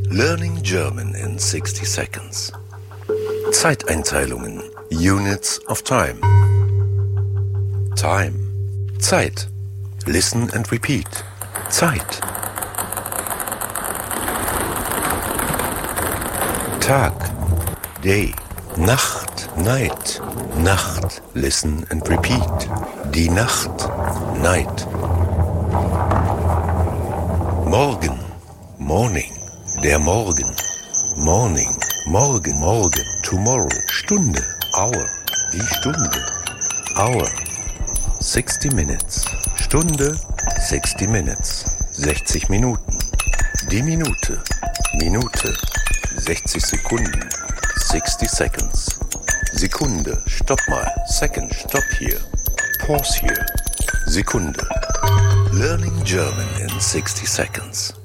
Learning German in 60 Seconds. Zeiteinteilungen. Units of time. Time. Zeit. Listen and repeat. Zeit. Tag. Day. Nacht. Night. Nacht. Listen and repeat. Die Nacht. Night. Morgen. Morning. Der Morgen. Morning. Morgen. Morgen. Tomorrow. Stunde. Hour. Die Stunde. Hour. 60 minutes. Stunde. 60 minutes. 60 Minuten. Die Minute. Minute. 60 Sekunden. 60 seconds. Sekunde. Stopp mal. Second. Stop here. Pause here. Sekunde. Learning German in 60 seconds.